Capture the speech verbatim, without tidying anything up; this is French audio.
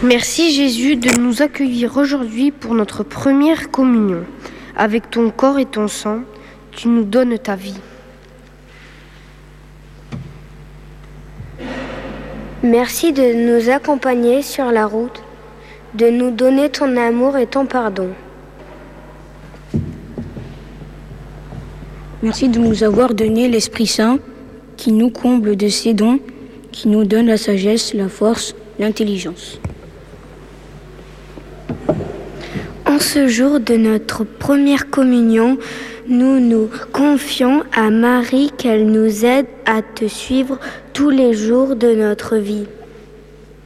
Merci Jésus de nous accueillir aujourd'hui pour notre première communion. Avec ton corps et ton sang, tu nous donnes ta vie. Merci de nous accompagner sur la route, de nous donner ton amour et ton pardon. Merci de nous avoir donné l'Esprit Saint qui nous comble de ses dons, qui nous donne la sagesse, la force, l'intelligence. En ce jour de notre première communion, nous nous confions à Marie qu'elle nous aide à te suivre tous les jours de notre vie.